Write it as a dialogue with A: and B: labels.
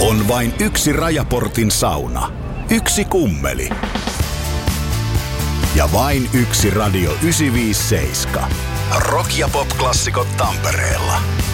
A: On vain yksi Rajaportin sauna, yksi kummeli ja vain yksi Radio 957. Rock- ja pop-klassikot Tampereella.